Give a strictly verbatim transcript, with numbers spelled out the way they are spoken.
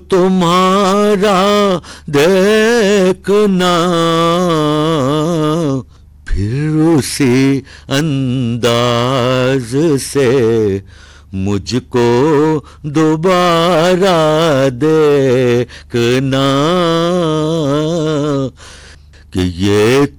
तुम्हारा देखना, फिर उसी अंदाज से मुझको दोबारा देखना कि ये